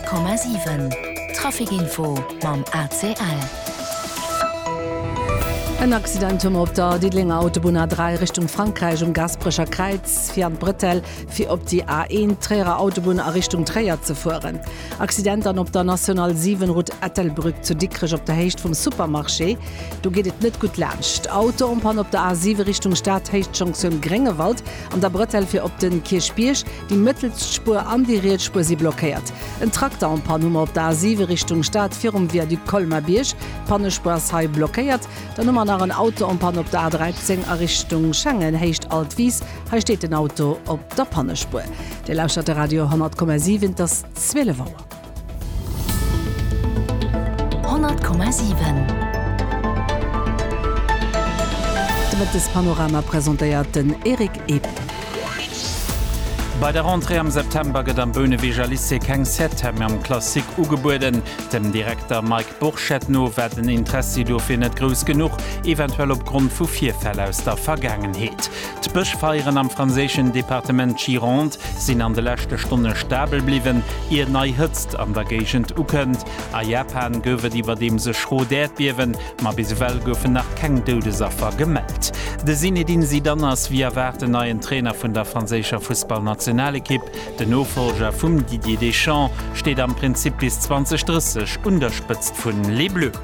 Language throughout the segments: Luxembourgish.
100,7 Trafikinfo mam ACL. Ein Accidentum op der Diedlinger Autobahn A3 Richtung Frankreich Gasbrecher Kreiz, fir an Brüssel, fir op die A1 Träger Autobahn a Richtung Träger zu fuhren. Accident an op der National 7 Route Ettelbrück zu Dickrich op der Hecht vom Supermarché. Du geht et net gut lerncht. Auto umpan op der A7 Richtung Stadt Hechtjonction Grengewald an der Brüssel fir op den Kirchbiersch, die Mittelspur an die Riedspur sie blockiert. Ein Traktor umpan Nummer op der A7 Richtung Stadt firm via die Kolmerbiersch, Pannespur sei blockiert, der Nummer nach ein Auto umpan op der A13 a Richtung Schengen hecht Altwies, he steht ein Auto op der Pannespur. Der lauscht der Radio 100,7 das 12 Uhr. 100,7 Damit das Panorama präsentiert den Erik Eben. Bei der Rentrée am September gët am Böneweger Lycée keng Sethem am Klassik ugebuden. Dem Direktor Mike Burchetno werden Interesse dofir net grous genug, eventuell opgrund vu 4 Fälle aus der Vergangenheet. D'Bëchfeieren am franzéschen Departement Gironde sinn an de lächte Stunde stabel bliwen, ihr nei hëtzt an der Gegend ukënnt. A Japan goufet iwwer dem se schrodert biewen, ma biswell goufen nach keng Dodesaffer gemeldt. De Zinedine Zidane wie erwarte neuen Trainer vun der franzécher Fußballnationalkipp, den Nofolger vum Didier Deschamps, steht am Prinzip bis 2030 unterspitzt vun Les Bleus.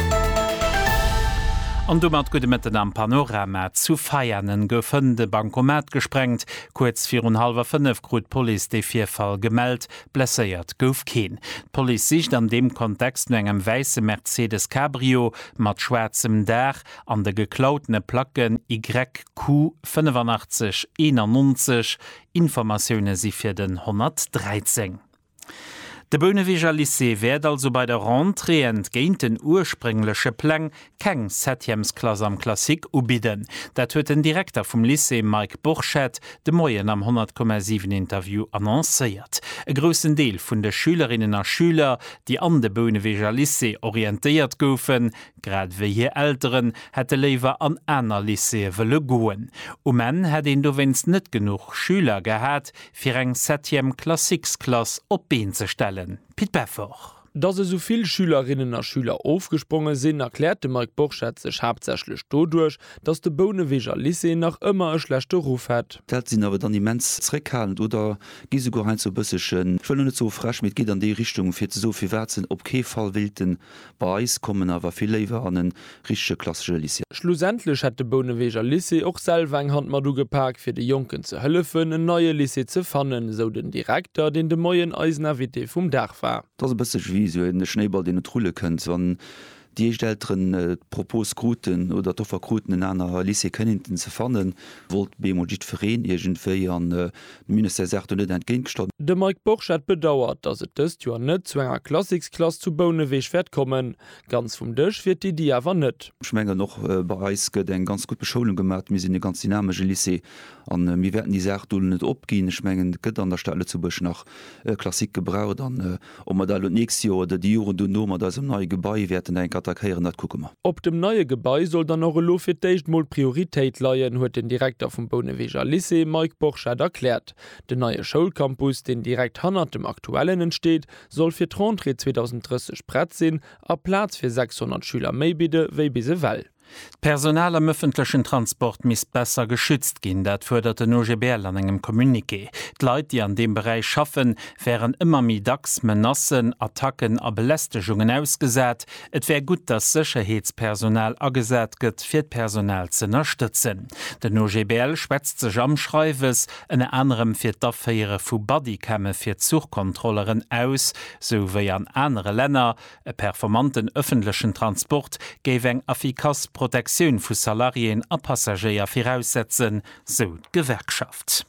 Und du mat gute Mitte am Panorama zu feiernen goufën de Bankomat gesprengt, kurz 4:30 grot Police de 4 Fall gemeldt, blesséiert gouf keen. Police sicht an dem Kontext no engem weisse Mercedes Cabrio mat schwarzem Dach an de geklautene Placken YQ 8591 Informationune si fir den 113. De Böneweger Lycée werd also bei der Rentrée entgéint den ursprünglesche Plan keng Septiemsklasse am Klassik ubiden. Dat huet den Direktor vom Lycée Mike Burchet de Moien am 100,7 Interview annoncéiert. E grossen Deel vun de Schülerinnen a Schüler, die an de Böneweger Lycée orientéiert goufen, grad wie hier Älteren, hätte lewer an einer Lycée wëlle goen. Men het en do wennst net genug Schüler gehad, fir eng Septiem-Klassiksklasse op Been ze stellen. Piet Beffoch. Dass so viel Schülerinnen und Schüler aufgesprungen sind, erklärte Mike Burchet sich hauptsächlich dadurch, dass der Böneweger Lycée noch immer einen schlechten Ruf hat. Das sind aber dann immens zurückhaltend oder gehen sogar ein so ein bisschen, ich will nicht so frisch mit, geht in die Richtung, für so viel wert sind, ob kein Fall wilden bei uns kommen, aber viel lieber an einen richtigen klassischen Lycée. Schlussendlich hat der Böneweger Lycée auch selber eine Hand mal gepackt, für die Jungen zu helfen, ein neues Lycée zu finden, so den Direktor, den der neuen Eisenavité vom Dach war. Das ist ein bisschen schwierig. So in den Schneeball den Trulle könnt, wann die älteren Proposgruten oder Toffergruten in einer Lycée können zu fannen, wollt BMOGit Verein irgendwie an Minister nicht entgegengestanden. Der Mike Burchet bedauert, dass es Jahr nicht zu einer Klassiksklasse zu Böneweger wird kommen. Ganz vom Tisch wird die aber nicht. Ich meine noch bereits eine ganz gute Beschulung gemacht, wir sind eine ganz dynamische Lycée. Und wir werden die Sache nicht abgehen. Ich meine, es an der Stelle zu bisschen nach Klassik gebraucht. Dann, ob wir da nächstes Jahr oder die Jahre noch das im neuen Gebäude werden, dann attackieren, das gucken wir. Ob dem neuen Gebäude soll dann noch für die mal Priorität leihen, hat den Direktor vom Böneweger Lycée Mike Burchet erklärt. Der neue Schulcampus, den direkt hinter dem aktuellen entsteht, soll für die Rentrée 2030 bereit sein, ein Platz für 600 Schüler mehr bieten, wie bisweilen. Personal am öffentlichen Transport miss besser geschützt gehen, dat fördert den OGBL an engem Kommuniqué. Die Leute, die an dem Bereich schaffen, wären immer mehr Dacks, Menassen, Attacken a Belästigungen ausgesät. Et wär gut, dass Sicherheitspersonal angesät gëtt, fir Personal zu unterstützen. Den OGBL schwätzt sich am Schreiwes, eine anderem fir d'Affäre vu Bodycamme fir Zugkontrolleren aus, so wie an andere Länder. E performanten öffentlichen Transport gäbe eng effikas Protektion vu Salarien a Passagier voraussetzen, so Gewerkschaft.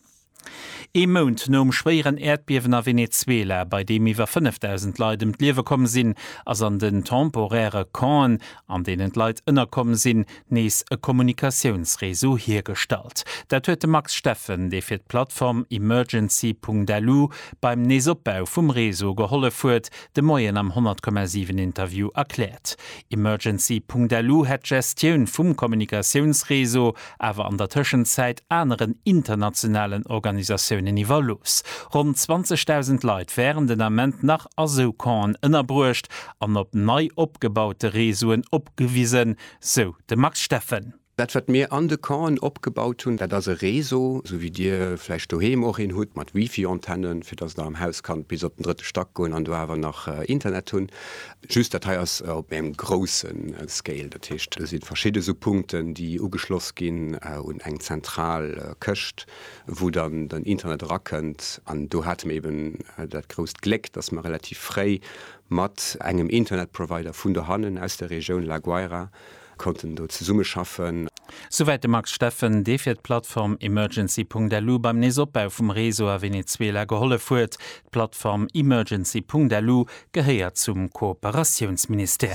Im Mond nom schweren Erdbeben a Venezuela, bei dem iwwer 5000 Leute ums Leben kommen sind, als an den temporäre Camps, an denen die Leute innerkommen sind, nees e Kommunikationsreso hergestellt. Dat huet Max Steffen, der für die Plattform Emergency.lu beim Neesaufbau vom Reso geholfen huet, de Moien am 100,7 Interview erklärt. Emergency.lu hat Gestion vom Kommunikationsreso, aber an der Zwischenzeit anderen internationalen Organisationen Reaktionen iwwer los. Rund 20.000 Leiit wären den Amment nach Asokan ënnerbrucht an op nei opgebaute Resoen opgewiesen, so de Max Steffen. Dat wat mir an de Korn opgebaut hun, dat as e Reso, so wie Dir flläch doheem och hin hut mat Wifi-Antennen, fir dats da am Haus kann bis op den 3. Stock goen an dower nach Internet hunn. Just dat ass op em grossen Scale dat hicht. Es sind verschiedene so Punkten, die ugeschloss ginn und eng zentral köcht, wo dann den Internet rackend an do hat eben dat grost Gleck, dats man relativ frei mat engem Internetprovider vun der Hannen aus der Region La Guaira konnten dort zu Summe schaffen. Soweit Max Steffen, die fir Plattform Emergency.lu beim Nesoppbau vum Reso a Venezuela geholle fuert. Plattform Emergency.lu geheiert zum Kooperationsminister.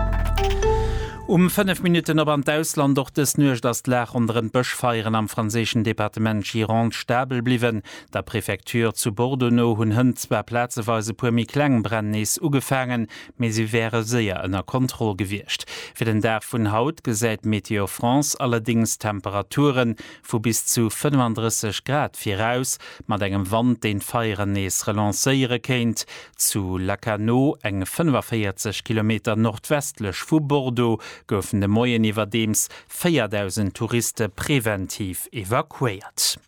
5 Minuten op an d'Ausland doch des nuch dat Lach onderen Bëchfeieren am franzéschen Departement Gironde stabel bliwen. Der Präfektur zu Bordeaux hunn hën zwer Plätzeweise puermi Klengbrennis ugefangen, me sie wäre séier ënner Kontroll gewircht. Fi den Der vun Haut gesäit Meteo France allerdings Temperaturen vu bis zu 35 Grad viraus, mat engem Wand den Feierennees relancéiere kéint, zu Lacanau eng 45 km nordwestlech vu Bordeaux goufen de Moien iwwer deems 4.000 Touristen präventiv evakuiert.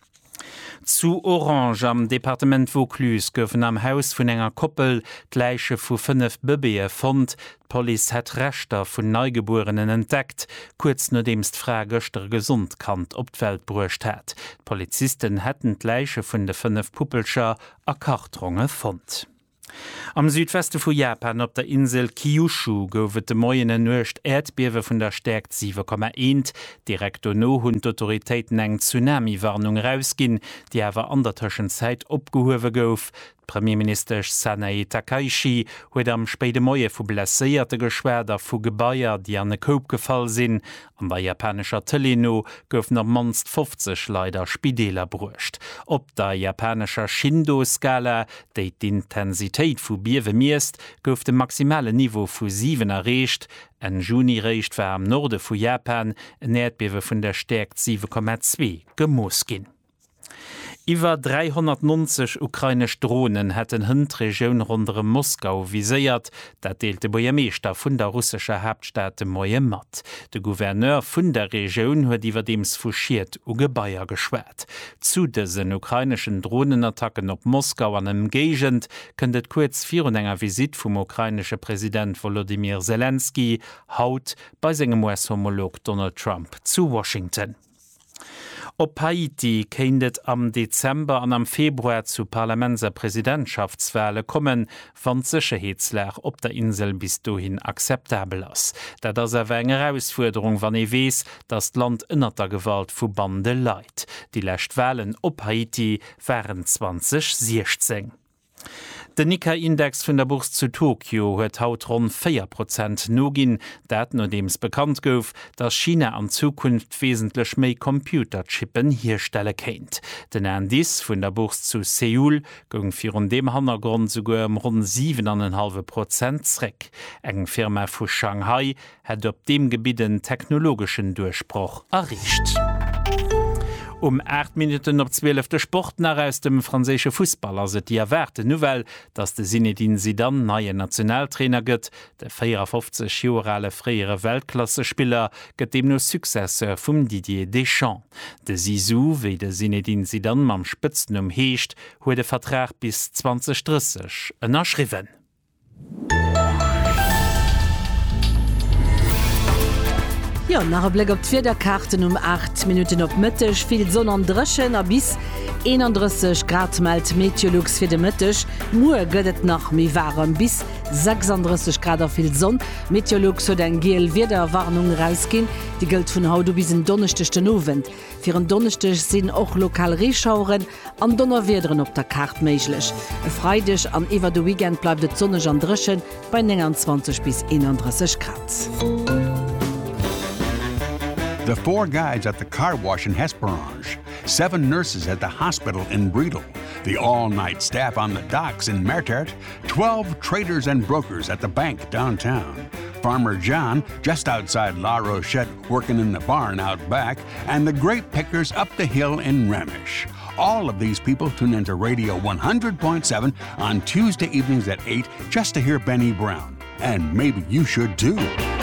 Zu Orange am Departement Vaucluse goufen am Haus vun enger Koppel d'Leiche vu 5 Babye fand. Police hat Rechter vun Neugeborenen entdeckt, kurz no demst Fra Göster gesund kant op d'Welt bruecht hat. Polizisten hätten d'Leiche vun de 5 Puppelscher a Kartronge fand. Am Südweste vu Japan op der Insel Kyushu goufet de Moiene nucht Erdbiewe vun der Stärkt 7,1. Direkt no hunn d'Autoritéiten eng Tsunami-Warnung rausginn, die awer an der Tëschenzeit opgehowe gouf. Premierminister Sanae Takaichi huet am spéide Moie vu blesséierte Geschwerder vu Gebaier, die an e Koop gefall sinn. An der japanescher Teleno goufen am manst 50 Leider Spideler bruecht. Op der japanescher Shindo-Skala, déi d'Intensitéit vu Biewe miest, gouf de maximale Niveau vu 7 errecht. En Junirecht war am Norde vu Japan en Erdbiewe vun der Stärkt 7,2 gemoos ginn. Iwer 390 ukrainisch Drohnen hätten Hëndregioun runderem Moskau viséiert, dat deelte Bojameeser vun der russischer Hauptstadt Moie mat. De Gouverneur vun der Regionun huet iwwer deems fuschiert Gebaier geschwert. Zu desen ukrainischen Drohnenattacken op Moskau an em Gegent kënnet kurz vir enger Visit vum ukrainische Präsident Volodymyr Zelensky haut bei segem US-Homolog Donald Trump zu Washington. Op Haiti kéindet am Dezember an am Februar zu Parlamentser Präsidentschaftswähle kommen, wann d'Sicherheitslage op der Insel bis dohin akzeptabel ass. Dat ass awer eng Herausforderung wann wees, dat d'Land ënner der Gewalt vu Bande leit. Die lächt Wahlen op Haiti wären 2016. Den Nikkei-Index vun der Burs zu Tokio huet haut rund 4% no ginn, dat no deems bekannt gouf, dat China an Zukunft wesentlich méi Computerchippen herstelle kéint. Den Indiz vun der Burs zu Seoul gong fir an dem Hannergrund sogar rund 7,5% zreck. Eng Firma vu Shanghai hat op dem Gebiet den technologischen Durchbruch erreicht. 8 Minuten op 12 de Sport nach aus dem franzésche Fußballer se die erwerte Nouvelle, dats de Zinedine Zidane neue Nationaltrainer gëtt, de 54 Jorale freiere Weltklassespieler gëtt dem no Successeur vum Didier Deschamps. De Zizou, wéi de Zinedine Zidane mam Spëtzen heescht, huet de Vertrag bis 2030 ënnerschriwen. Ja, nach Blick op d'Vier der Karten 8 Minuten op Mëttech, viel Sonne an Drëschen a bis 31 Grad meldt Meteorlux fir de Mëttech. Muer gëtt nach mi warm bis 36 Grad viel Sonn. Meteorlux huet eng geel Wederwarnung rausgin, die gëlt vun Haut bis en donnechtechten Nowen. Fir en donnechtech sinn och lokal Reschauren an Donnerwiederen op der Kart méiglech. E Freidech an iwwer de Weekend bleibt et Sonnech an Drëschen bei 20 bis 31 Grad. The 4 guides at the car wash in Hesperange, 7 nurses at the hospital in Bredel, the all-night staff on the docks in Mertert, 12 traders and brokers at the bank downtown, Farmer John just outside La Rochette working in the barn out back, and the grape pickers up the hill in Remish. all of these people tune into Radio 100.7 on Tuesday evenings at 8 just to hear Benny Brown. And maybe you should too.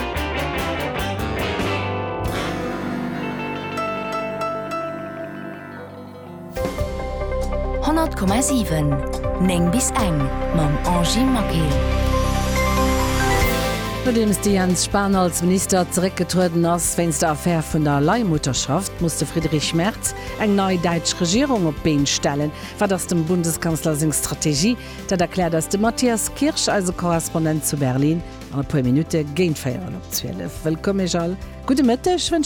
Neng bis eng mam Angie Makel. Nachdems die Jens Spahn als Minister zurückgetreten ass, wenns der Affäre vun der Leihmutterschaft musste Friedrich Merz eng neue Deutsch Regierung op Been stellen, war das dem Bundeskanzler sing Strategie, dat erklärt dass de Matthias Kirsch als Korrespondent zu Berlin an paar Minute géint feieren op 12. Willkommen all. Gute Mitte, ich wünsche